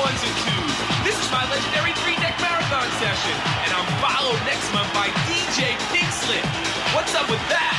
ones and twos. This is my legendary 3